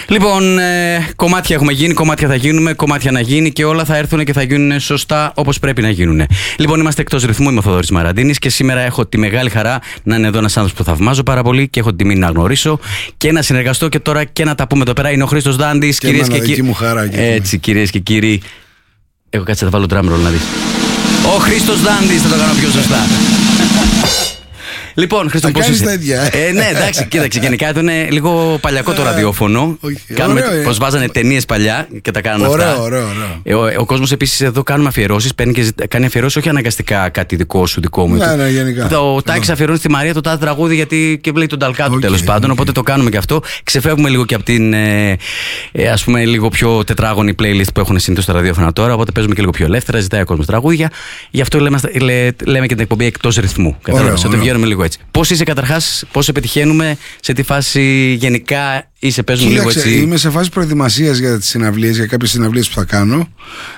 Λοιπόν, κομμάτια έχουμε γίνει, κομμάτια θα γίνουμε, κομμάτια να γίνει και όλα θα έρθουν και θα γίνουν σωστά όπως πρέπει να γίνουν. Λοιπόν, είμαστε εκτός ρυθμού, είμαι ο Θοδωρής Μαραντίνης και σήμερα έχω τη μεγάλη χαρά να είναι εδώ ένας άνθρωπος που θαυμάζω πάρα πολύ και έχω την τιμή να γνωρίσω και να συνεργαστώ και τώρα και να τα πούμε εδώ πέρα. Είναι ο Χρήστος Δάντης, κυρίες και κύριοι. Έτσι, κυρίες και κύριοι. Έχω κάτσει να βάλω drum roll να δεις. Ο Χρήστος Δάντης, θα το κάνω πιο σωστά. Λοιπόν, Χρήστο, πώς είσαι? Ναι, εντάξει, κοίταξε. Γενικά εδώ είναι λίγο παλιακό το ραδιόφωνο. Πώς βάζανε ταινίες παλιά και τα κάνανε αυτά. Ωραίο. Ο κόσμος επίσης εδώ κάνουμε αφιερώσεις. Κάνει αφιερώσεις, όχι αναγκαστικά κάτι δικό σου, δικό μου. Ναι, γενικά. Ο Τάκης αφιερώνει στη Μαρία το τάδε τραγούδι γιατί και βλέπει τον Ταλκάτου τέλος πάντων. Οπότε το κάνουμε και αυτό. Ξεφεύγουμε λίγο και από την ας πούμε λίγο πιο τετράγωνη playlist που έχουν συνήθως τα ραδιόφωνα τώρα. Οπότε παίζουμε και λίγο πιο ελεύθερα. Ζητάει ο κόσμος τραγούδια. Γι' αυτό λέμε και την εκπομπή εκτός ρυθμού. Κατάλαβες, ότι βγαίνουμε λίγο έτσι. Πώς είσαι καταρχάς, πώς σε πετυχαίνουμε, σε τι φάση γενικά είσαι, παίζουμε λίγο έτσι? Είμαι σε φάση προετοιμασίας για τις συναυλίες, για κάποιες συναυλίες που θα κάνω.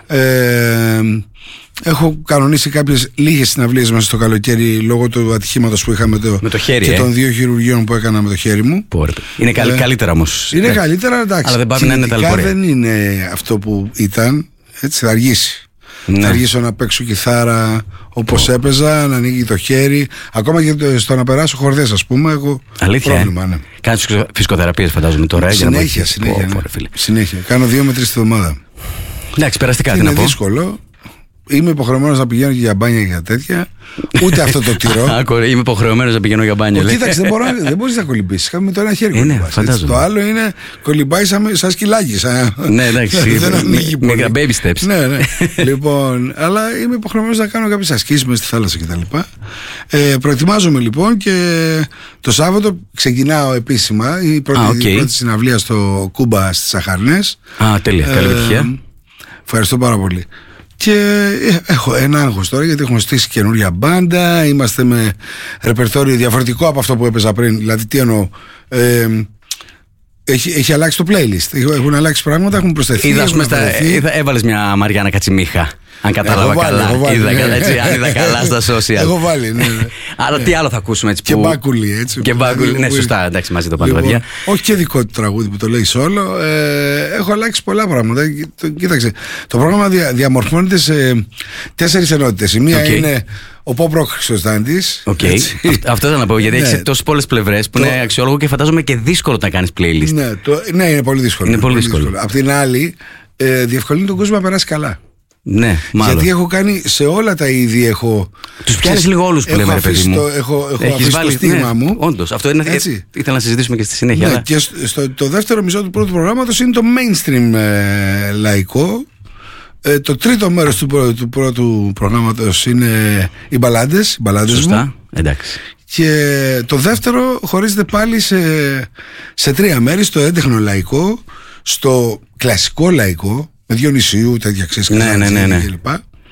Έχω κανονίσει κάποιες λίγες συναυλίες μέσα στο καλοκαίρι λόγω του ατυχήματος που είχαμε με το χέρι, και των 2 χειρουργείων που έκανα με το χέρι μου. Είναι καλύτερα όμως. Είναι καλύτερα, εντάξει. Αλλά δεν πάει να είναι ταλαιπωρία. Δεν είναι αυτό που ήταν. Έτσι θα αργήσει. Ναι. Θα αργήσω να παίξω κιθάρα όπως έπαιζα, να ανοίγει το χέρι. Ακόμα και στο να περάσω χορδές, ας πούμε, έχω πρόβλημα. Ναι. Κάνεις φυσικοθεραπείες, φαντάζομαι τώρα. Συνέχεια. Κάνω 2 με 3 τη εβδομάδα. Εντάξει, περαστικά. Είναι δύσκολο. Είμαι υποχρεωμένος να πηγαίνω και για μπάνια και για τέτοια. Ούτε αυτό το τυρό. Είμαι υποχρεωμένος να πηγαίνω για μπάνια. Κοίταξε, δεν μπορείς να κολυμπήσεις. Με το ένα χέρι κολυμπάς. Το άλλο είναι κολυμπάει σαν σκυλάκι. Ναι, εντάξει. Μικρά baby steps. Ναι. Λοιπόν, αλλά είμαι υποχρεωμένος να κάνω κάποιες ασκήσεις μέσα στη θάλασσα κτλ. Προετοιμάζομαι λοιπόν και το Σάββατο ξεκινάω επίσημα η πρώτη συναυλία στο Κούμπα στις Αχαρνές. Τέλεια. Καλή επιτυχία. Ευχαριστώ πάρα πολύ. Και έχω ένα άγχος τώρα γιατί έχουμε στήσει καινούρια μπάντα. Είμαστε με ρεπερτόριο διαφορετικό από αυτό που έπαιζα πριν. Δηλαδή τι εννοώ, έχει αλλάξει το playlist. Έχουν αλλάξει πράγματα, έχουν προσθεθεί. Έβαλες μια Μαριάννα Κατσιμίχα. Αν κατάλαβα καλά. Αν είδα καλά στα social. Έχω βάλει, ναι. Αλλά τι άλλο θα ακούσουμε έτσι? Και μπάκουλι, έτσι. Και μπάκουλι, ναι, σωστά, εντάξει, μαζί το πάντα, παιδιά. Όχι και δικό του τραγούδι που το λέει όλο. Έχω αλλάξει πολλά πράγματα. Κοίταξε, το πρόγραμμα διαμορφώνεται σε 4 ενότητες. Η μία είναι ο pop rock Χρήστος Δάντης. Αυτό θα να πω, γιατί έχει τόσες πολλές πλευρές που είναι αξιόλογο και φαντάζομαι και δύσκολο να κάνεις playlist. Ναι, είναι πολύ δύσκολο. Απ' την άλλη, διευκολύνει τον κόσμο να περάσει καλά. Ναι, μάλλον. Γιατί έχω κάνει σε όλα τα είδη. Τους πιάνεις λίγο όλους που λέμε, ρε παιδί μου. Έχω αφήσει το στίγμα μου. Όντως, αυτό είναι. Ήθελα να συζητήσουμε και στη συνέχεια. Ναι, και το δεύτερο μισό του πρώτου προγράμματος είναι το mainstream λαϊκό. Το τρίτο μέρος του πρώτου προγράμματος είναι οι μπαλάντες. Σωστά, εντάξει. Και το δεύτερο χωρίζεται πάλι σε 3 μέρη. Στο έντεχνο λαϊκό, στο κλασικό λαϊκό, με Διονυσίου, τέτοια ξέρεις, ναι. κλπ.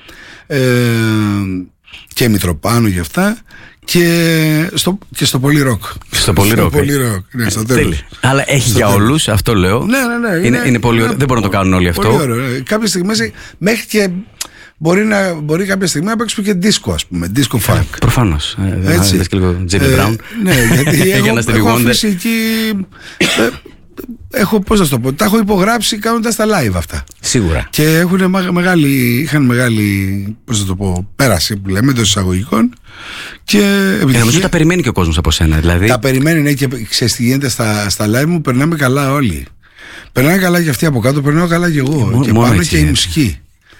Και Μητροπάνου για αυτά. Και στο πολύ ροκ. Στο πολύ ροκ. Ναι, στο τέλος. Αλλά έχει για όλους, αυτό λέω. Ναι. Είναι πολύ ωραίο. Δεν μπορούν να το κάνουν όλοι αυτό. Πολύ ωραίο. Κάποιες στιγμές μέχρι και μπορεί κάποια στιγμή να παίξουμε και disco, ας πούμε. Disco funk. Προφανώς. Έτσι. Και λίγο Jamie Brown. Ναι, γιατί έχω αφήσει εκεί. Πώς να το πω, τα έχω υπογράψει κάνοντας τα live αυτά. Σίγουρα. Και είχαν μεγάλη, πώς να το πω, πέραση που λέμε, των εισαγωγικών. Και νομίζω τα περιμένει και ο κόσμος από σένα. Δηλαδή. Τα περιμένει, ναι, και ξέρεις τι γίνεται στα live μου, περνάμε καλά όλοι. Περνάνε καλά και αυτοί από κάτω, περνάω καλά και εγώ. Και πάνω και η μουσική.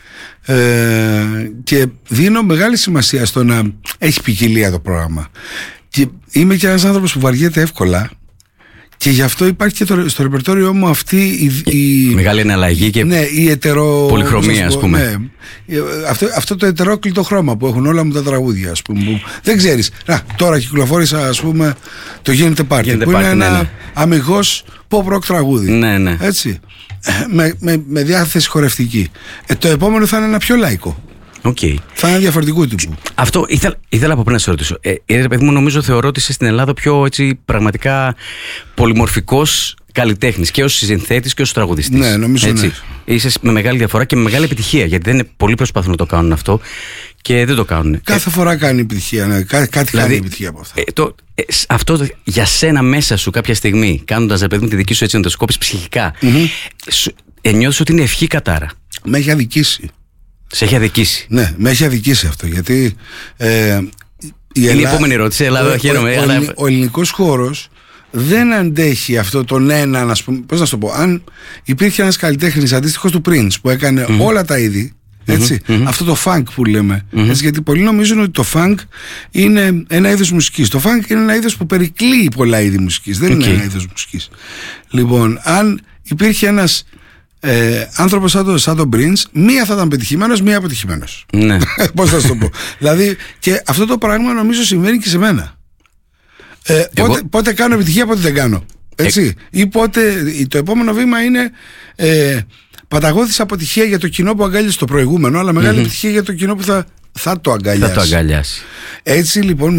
Και δίνω μεγάλη σημασία στο να έχει ποικιλία το πρόγραμμα. Και είμαι και ένας άνθρωπος που βαριέται εύκολα. Και γι' αυτό υπάρχει και στο ρεπερτόριό μου αυτή η μεγάλη εναλλαγή και η πολυχρωμία, ας πούμε. Ναι, αυτό το ετερόκλητο χρώμα που έχουν όλα μου τα τραγούδια, ας πούμε. Που δεν ξέρεις. Τώρα κυκλοφόρησα, ας πούμε, το Γίνεται Πάρτι. Που είναι ένα αμιγώς pop rock τραγούδι. Ναι. Έτσι. Με διάθεση χορευτική. Το επόμενο θα είναι ένα πιο λαϊκό. Θα είναι διαφορετικού τύπου. Αυτό ήθελα από πριν να σε ρωτήσω. Ρε παιδί μου, νομίζω θεωρώ ότι είσαι στην Ελλάδα πιο έτσι, πραγματικά πολυμορφικός καλλιτέχνης και ως συνθέτης και ως τραγουδιστής. Ναι, νομίζω έτσι. Ναι. Είσαι με μεγάλη διαφορά και με μεγάλη επιτυχία. Γιατί δεν είναι πολλοί προσπαθούν να το κάνουν αυτό και δεν το κάνουν. Κάθε φορά κάνει επιτυχία. Ναι. Κάτι δηλαδή, κάνει επιτυχία από αυτά. Αυτό για σένα μέσα σου κάποια στιγμή, κάνοντας ρε παιδί μου τη δική σου έτσι να το σκόπεις ψυχικά, νιώθεις ότι είναι ευχή κατάρα. Με έχει αδικήσει. Σε έχει αδικήσει. Ναι, με έχει αδικήσει αυτό. Γιατί. Είναι η επόμενη ερώτηση. Ο ελληνικός χώρος δεν αντέχει αυτό τον έναν, ας πούμε. Πώς να σου το πω. Αν υπήρχε ένας καλλιτέχνης αντίστοιχος του Prince που έκανε όλα τα είδη. Έτσι, αυτό το funk που λέμε. Έτσι, γιατί πολλοί νομίζουν ότι το funk είναι ένα είδος μουσικής. Το funk είναι ένα είδος που περικλείει πολλά είδη μουσικής. Δεν είναι ένα είδος μουσικής. Λοιπόν, αν υπήρχε ένας άνθρωπος σαν τον Prince, μία θα ήταν πετυχημένος, μία αποτυχημένος. Ναι. Πώς θα σου το πω. Δηλαδή, και αυτό το πράγμα νομίζω συμβαίνει και σε μένα. Πότε κάνω επιτυχία, πότε δεν κάνω. Έτσι. Ή πότε το επόμενο βήμα είναι παταγώδης αποτυχία για το κοινό που αγκάλιασε το προηγούμενο, αλλά μεγάλη επιτυχία για το κοινό που θα το αγκαλιάσει. Έτσι λοιπόν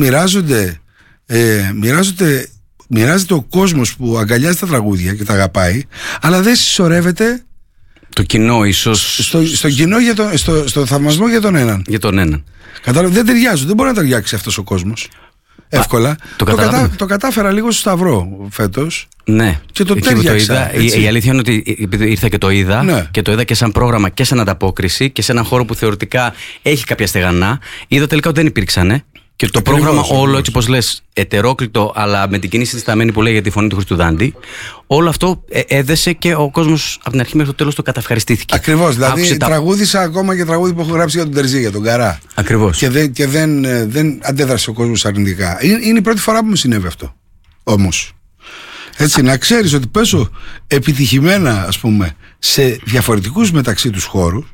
μοιράζεται ο κόσμος που αγκαλιάζει τα τραγούδια και τα αγαπάει, αλλά δεν συσσωρεύεται το κοινό ίσως στο κοινό στο θαυμασμό για τον έναν. Κατάλαβε, δεν ταιριάζουν, δεν μπορεί να ταιριάξει αυτός ο κόσμος εύκολα. Το κατάφερα λίγο στο Σταυρό φέτος. Ναι. Και το τέριαξα. Η αλήθεια είναι ότι ήρθα και το είδα. Ναι. Και το είδα και σαν πρόγραμμα και σαν ανταπόκριση και σε έναν χώρο που θεωρητικά έχει κάποια στεγανά. Είδα τελικά ότι δεν υπήρξαν. Και το πρόγραμμα όλο, έτσι όπως λες, ετερόκλητο, αλλά με την κίνηση τη σταμένη που λέει για τη φωνή του Χριστού Δάντη, όλο αυτό έδεσε και ο κόσμος από την αρχή μέχρι το τέλος το καταευχαριστήθηκε. Ακριβώς. Δηλαδή, τραγούδισα ακόμα και τραγούδι που έχω γράψει για τον Τερζή, για τον Καρά. Ακριβώς. Και δεν αντέδρασε ο κόσμος αρνητικά. Είναι η πρώτη φορά που μου συνέβη αυτό. Όμως. Έτσι, να ξέρεις ότι παίζω επιτυχημένα, ας πούμε, σε διαφορετικούς μεταξύ τους χώρους,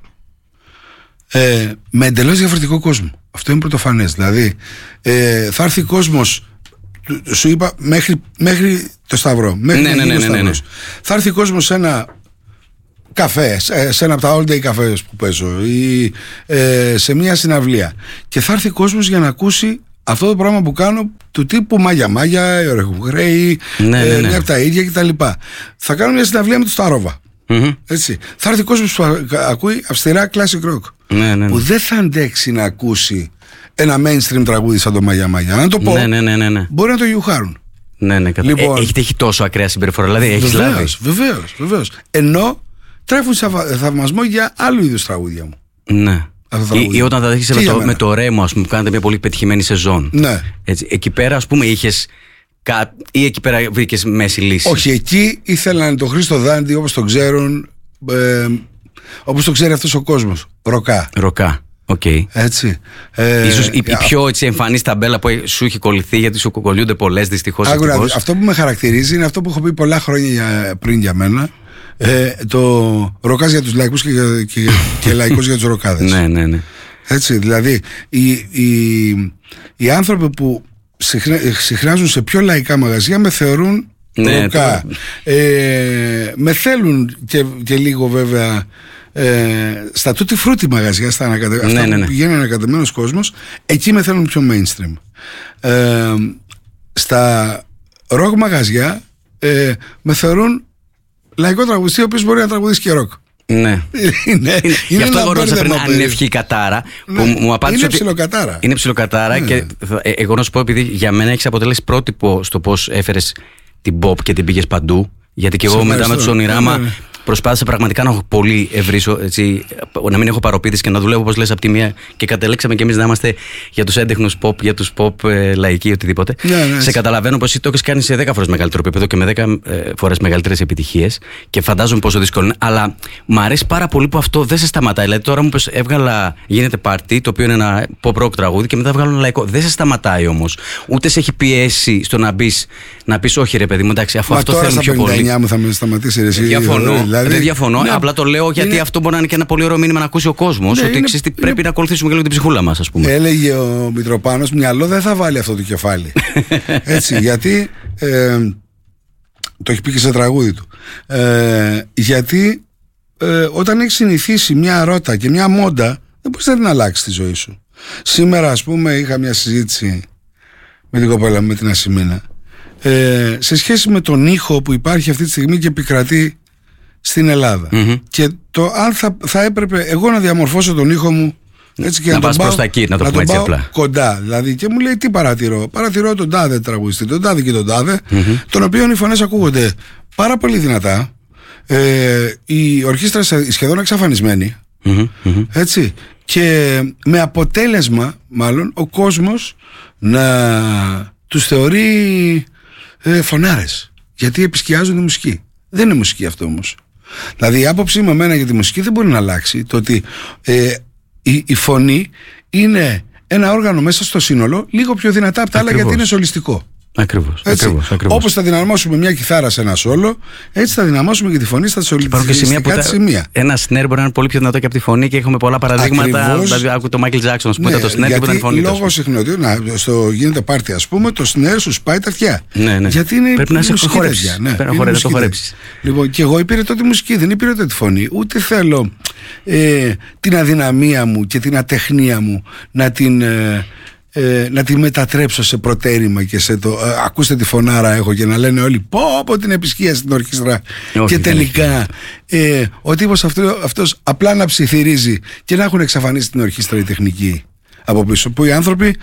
με εντελώς διαφορετικό κόσμο. Αυτό είναι πρωτοφανές. Δηλαδή θα έρθει κόσμος, σου είπα, μέχρι το Σταυρό, ναι. Θα έρθει κόσμος σε ένα καφέ, σε ένα από τα all day καφές που παίζω, ή σε μια συναυλία, και θα έρθει κόσμος για να ακούσει αυτό το πράγμα που κάνω, του τύπου μάγια, Ρεχουγρέη, μια από τα ίδια κτλ. Θα κάνω μια συναυλία με το Σταρόβα. Έτσι. Θα έρθει κόσμος που ακούει αυστηρά classic rock, που δεν θα αντέξει να ακούσει ένα mainstream τραγούδι σαν το Μάγια. Αν το πω, μπορεί να το γιουχάρουν. Λοιπόν, έχει τόσο ακραία συμπεριφορά, δηλαδή έχεις λάβει. Βεβαίως. Ενώ τρέφουν θαυμασμό για άλλου είδους τραγούδια μου. Ναι. Ή όταν θα δέχεσαι με το Ρέμο, ας πούμε, που κάνετε μια πολύ πετυχημένη σεζόν. Ναι. Έτσι, εκεί πέρα, ας πούμε, είχες. Ή εκεί πέρα βρήκες μέση λύση? Όχι, εκεί ήθελαν τον Χρήστο Δάντη όπως τον ξέρουν, όπως το ξέρει αυτός ο κόσμος. Ροκά. Okay. Έτσι. Ίσως η πιο εμφανής ταμπέλα που σου έχει κολληθεί, γιατί σου κολλιούνται πολλές δυστυχώς. Αυτό που με χαρακτηρίζει είναι αυτό που έχω πει πολλά χρόνια πριν για μένα. Το ροκάς για τους λαϊκούς και λαϊκός για τους ροκάδες. Ναι. Έτσι, δηλαδή οι άνθρωποι που συχνάζουν σε πιο λαϊκά μαγαζιά με θεωρούν ροκά. Με θέλουν και λίγο βέβαια στα τούτη φρούτη μαγαζιά, αυτά που πηγαίνει ανακατεμένος κόσμος, εκεί με θέλουν πιο mainstream. Στα ροκ μαγαζιά με θεωρούν λαϊκό τραγουδιστή, ο οποίος μπορεί να τραγουδίσει και ροκ. Ναι. Γι' αυτό εγώ ρώτησα πριν αν είναι ευχή κατάρα. Που μου απάντησε είναι ψιλοκατάρα. Είναι ψιλοκατάρα. Και εγώ να σου πω, επειδή για μένα έχεις αποτελέσει πρότυπο στο πώς έφερες την pop και την πήγες παντού. Γιατί και εγώ μετά με τους Ονειράμα προσπάθησα πραγματικά να έχω πολύ ευρύσω, έτσι, να μην έχω παροπίδηση και να δουλεύω όπως λες από τη μία, και κατελέξαμε και εμείς να είμαστε για τους έντεχνους pop, για τους pop λαϊκοί, οτιδήποτε. Σε καταλαβαίνω πως εσύ το έχεις κάνει σε 10 φορές μεγαλύτερο επίπεδο και με 10 φορές μεγαλύτερες επιτυχίες, και φαντάζομαι πόσο δύσκολο είναι. Αλλά μου αρέσει πάρα πολύ που αυτό δεν σε σταματάει. Δηλαδή τώρα μου πες, έβγαλα Γίνεται Πάρτι, το οποίο είναι ένα pop rock τραγούδι, και μετά βγάλω ένα λαϊκό. Δεν σε σταματάει όμως. Ούτε σε έχει πιέσει στο να πεις όχι ρε παιδί μου, εντάξει, αφού αυτό θέλουν πιο πολύ. Μου θα με σταματήσει εσύ. Δεν διαφωνώ, απλά το λέω γιατί αυτό μπορεί να είναι και ένα πολύ ωραίο μήνυμα να ακούσει ο κόσμος, ότι πρέπει να ακολουθήσουμε και λίγο την ψυχούλα μας, ας πούμε. Έλεγε ο Μητροπάνος, μυαλό δεν θα βάλει αυτό το κεφάλι. Έτσι, γιατί το έχει πει και σε τραγούδι του. Γιατί όταν έχεις συνηθίσει μια ρότα και μια μόντα, δεν μπορείς να την αλλάξεις τη ζωή σου. Σήμερα, ας πούμε, είχα μια συζήτηση με την κοπέλα μου, με την Ασημίνα, σε σχέση με τον ήχο που υπάρχει αυτή τη στιγμή και επικρατεί στην Ελλάδα. Και το αν θα έπρεπε εγώ να διαμορφώσω τον ήχο μου έτσι, και να πας προς τα εκεί, να το πούμε έτσι απλά. Κοντά. Δηλαδή, και μου λέει τι παρατηρώ. Παρατηρώ τον τάδε τραγουδιστή, τον τάδε και τον τάδε, τον οποίον οι φωνές ακούγονται πάρα πολύ δυνατά. Η ορχήστρα σχεδόν εξαφανισμένη. Έτσι. Και με αποτέλεσμα, μάλλον, ο κόσμος να τους θεωρεί φωνάρες. Γιατί επισκιάζουν τη μουσική. Δεν είναι μουσική αυτό όμως. Δηλαδή η άποψή μου εμένα για τη μουσική δεν μπορεί να αλλάξει. Το ότι η φωνή είναι ένα όργανο μέσα στο σύνολο λίγο πιο δυνατά από τα άλλα, γιατί είναι σολιστικό. Ακριβώς. Όπως θα δυναμώσουμε μια κιθάρα σε ένα σόλο, έτσι θα δυναμώσουμε και τη φωνή στα σολιστικά της σημεία. Ένα snare μπορεί να είναι πολύ πιο δυνατό και από τη φωνή, και έχουμε πολλά παραδείγματα. Δηλαδή, άκου το Michael Jackson, που ήταν το snare και που ήταν η φωνή. Λόγω συχνοτήτων, στο γίνεται πάρτι, ας πούμε, το snare σου σπάει τα αυτιά. Ναι. Γιατί είναι πρέπει να είσαι χορέψει. Πρέπει να το χορέψει. Λοιπόν, και εγώ υπηρετώ τη μουσική, δεν υπηρετώ τη φωνή. Ούτε θέλω την αδυναμία μου και την ατεχνία μου να τη μετατρέψω σε προτέρημα και σε το ακούστε τη φωνάρα έχω, και να λένε όλοι πω την επισκία στην ορχήστρα. Και τελικά ο τύπος αυτός απλά να ψιθυρίζει και να έχουν εξαφανίσει την ορχήστρα η τεχνική από πίσω, που οι άνθρωποι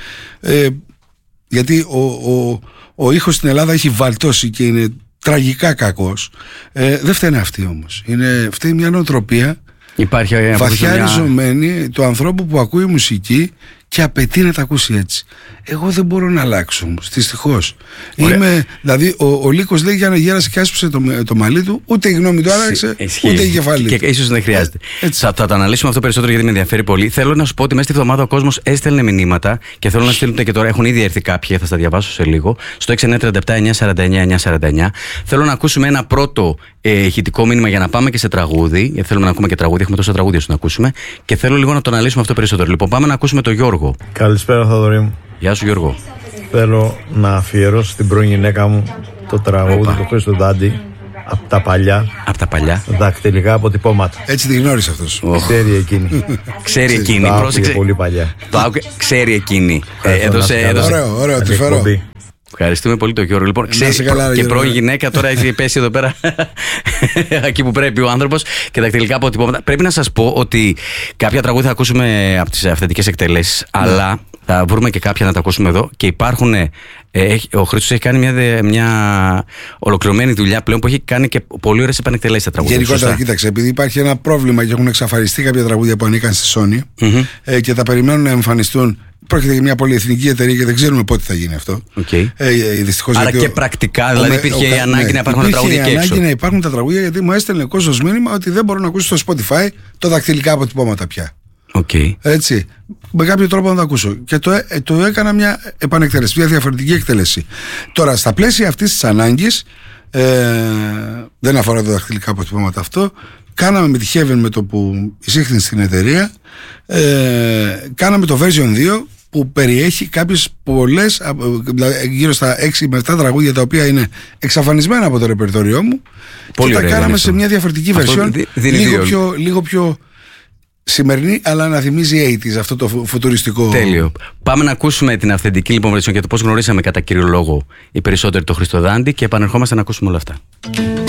γιατί ο ήχος στην Ελλάδα έχει βαλτώσει και είναι τραγικά κακός. Δεν φταίνε αυτοί όμως, φταίει μια νοοτροπία βαθιά ριζωμένη του ανθρώπου που ακούει μουσική και απαιτεί να τα ακούσει έτσι. Εγώ δεν μπορώ να αλλάξω όμως, δυστυχώς. Δηλαδή ο Λύκος λέει για να γέρασε και άσπισε το μαλλί του, ούτε η γνώμη του άλλαξε, ούτε η κεφαλή. Και ίσως δεν χρειάζεται. Θα το αναλύσουμε αυτό περισσότερο, γιατί με ενδιαφέρει πολύ. Θέλω να σου πω ότι μέσα στη εβδομάδα ο κόσμος έστελνε μηνύματα και θέλω να στείλουν και τώρα. Έχουν ήδη έρθει κάποιοι, θα στα διαβάσω σε λίγο. Στο 6937-949-949. Θέλω να ακούσουμε ένα πρώτο ηχητικό μήνυμα για να πάμε και σε τραγούδι. Γιατί θέλουμε να ακούμε και τραγούδι. Έχουμε τόσα τραγούδια να ακούσουμε. Και θέλω λίγο να το αναλύσουμε αυτό περισσότερο. Λοιπόν, πάμε να ακούσουμε τον Γιώργο. Καλησπέρα, Θοδωρή μου. Γεια σου, Γιώργο. Θέλω να αφιερώσω στην πρώην γυναίκα μου το τραγούδι του Χρήστο Δάντη, από τα παλιά. Δακτυλικά αποτυπώματα. Έτσι τη γνώρισε αυτός. Ξέρει εκείνη. Ξέρει εκείνη. Πρόσεξε. Πολύ παλιά. Ξέρει εκείνη. Ωραίο, τη φέρω. Ευχαριστούμε πολύ τον Γιώργο. Λοιπόν, ξέρει και πρώην γυναίκα, τώρα έχει πέσει εδώ πέρα εκεί που πρέπει ο άνθρωπος, και δακτυλικά αποτυπώματα. Πρέπει να σας πω ότι κάποια τραγούδια θα ακούσουμε από τις αυθεντικές εκτελέσεις, αλλά θα βρούμε και κάποια να τα ακούσουμε εδώ. Και υπάρχουν. Ο Χρήστος έχει κάνει μια ολοκληρωμένη δουλειά πλέον, που έχει κάνει και πολύ ωραίες επανεκτελέσεις στα τραγούδια. Γενικότερα, κοίταξε, επειδή υπάρχει ένα πρόβλημα και έχουν εξαφανιστεί κάποια τραγούδια που ανήκαν στη Sony και τα περιμένουν να εμφανιστούν. Πρόκειται για μια πολυεθνική εταιρεία και δεν ξέρουμε πότε θα γίνει αυτό. Δυστυχώς. Άρα και πρακτικά, δηλαδή υπήρχε η ανάγκη να υπάρχουν τα τραγούδια και έξω. Υπήρχε η ανάγκη να υπάρχουν τα τραγούδια, γιατί μου έστελνε κόσμος μήνυμα ότι δεν μπορώ να ακούσω στο Spotify το δακτυλικά αποτυπώματα πια. Έτσι. Με κάποιο τρόπο να το ακούσω. Και το έκανα μια επανεκτέλεση, μια διαφορετική εκτέλεση. Τώρα, στα πλαίσια αυτής της ανάγκης, δεν αφορά τα δακτυλικά αποτυπώματα αυτό. Κάναμε με τη Heaven, με το που εισήχθη στην εταιρεία, κάναμε το version 2, που περιέχει κάποιες πολλές, γύρω στα 6 με 7 τραγούδια, τα οποία είναι εξαφανισμένα από το ρεπερτόριό μου. Πολύ και τα κάναμε σε μια διαφορετική version, λίγο πιο σημερινή, αλλά να θυμίζει 80s, αυτό το φουτουριστικό. Τέλειο. Πάμε να ακούσουμε την αυθεντική λοιπόν version για το πώς γνωρίσαμε κατά κύριο λόγο οι περισσότεροι το Χρήστο Δάντη, και επανερχόμαστε να ακούσουμε όλα αυτά.